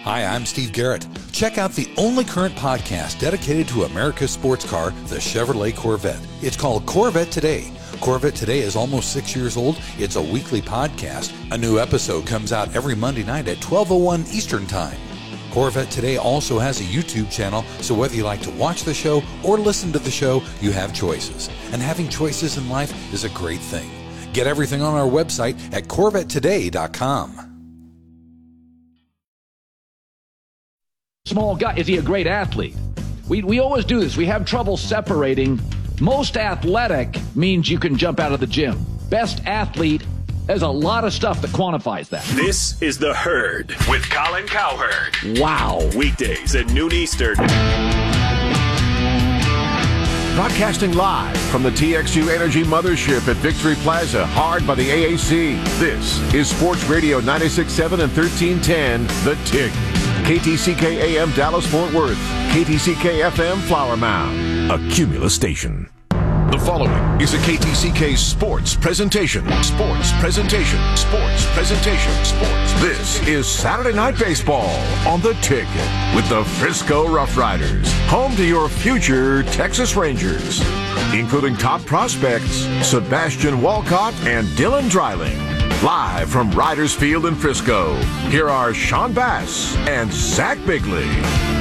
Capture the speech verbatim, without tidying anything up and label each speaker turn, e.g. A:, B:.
A: Hi, I'm Steve Garrett. Check out the only current podcast dedicated to America's sports car, the Chevrolet Corvette. It's called Corvette Today. Corvette Today is almost six years old. It's a weekly podcast. A new episode comes out every Monday night at twelve oh one Eastern Time. Corvette Today also has a YouTube channel, so whether you like to watch the show or listen to the show, you have choices. And having choices in life is a great thing. Get everything on our website at corvette today dot com.
B: Small guy, is he a great athlete? We we always do this. We have trouble separating. Most athletic means you can jump out of the gym. Best athlete, there's a lot of stuff that quantifies that.
C: This is The Herd with Colin Cowherd.
B: Wow.
C: Weekdays at noon Eastern.
D: Broadcasting live from the T X U Energy Mothership at Victory Plaza, hard by the A A C. This is Sports Radio ninety-six point seven and thirteen ten, The Tick. K T C K A M Dallas-Fort Worth. K T C K F M Flower Mound. A Cumulus station. The following is a K T C K Sports Presentation. Sports Presentation. Sports Presentation. Sports. This is Saturday Night Baseball on The Ticket with the Frisco Rough Riders, home to your future Texas Rangers, including top prospects Sebastian Walcott and Dylan Dreiling. Live from Riders Field in Frisco, here are Sean Bass and Zach Bigley.